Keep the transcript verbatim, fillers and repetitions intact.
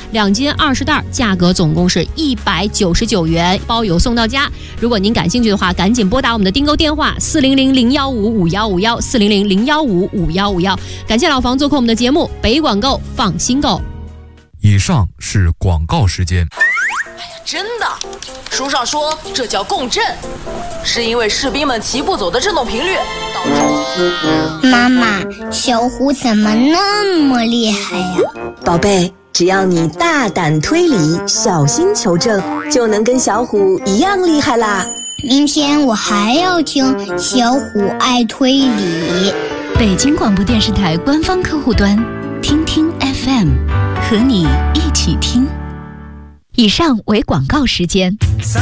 两斤二十袋，价格总共是一百九十九元，包邮送到家。如果您感兴趣的话，赶紧拨打我们的订购电话四零零零幺五五幺五幺四零零零幺五五幺五幺。感谢老房做客我们的节目，北广购放心购。 以上是广告时间。 哎呀，真的，书上说这叫共振，是因为士兵们齐步走的振动频率导致。 妈妈，小虎怎么那么厉害呀？ 宝贝，只要你大胆推理，小心求证，就能跟小虎一样厉害啦。 明天我还要听小虎爱推理。 北京广播电视台官方客户端，听听 F M， 和你一起听。以上为广告时间。